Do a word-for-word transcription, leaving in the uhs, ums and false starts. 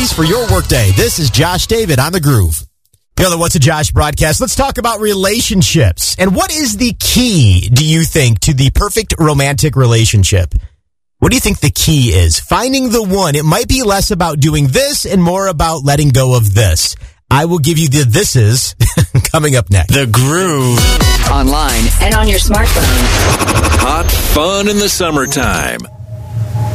opportunities for your workday. This is Josh David on The Groove. You know the What's a Josh broadcast. Let's talk about relationships. And what is the key, do you think, to the perfect romantic relationship? What do you think the key is? Finding the one. It might be less about doing this and more about letting go of this. I will give you the thises coming up next. The Groove. Online and on your smartphone. Hot fun in the summertime.